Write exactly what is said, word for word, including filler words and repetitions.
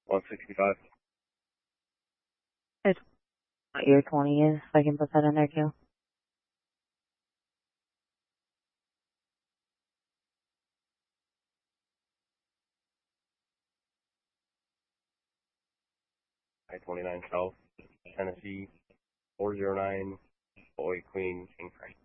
one sixty-five. It's what your twenty is, so I can put that in there too. I twenty-nine South, Tennessee, four zero nine, Boy, Queen, King Frank.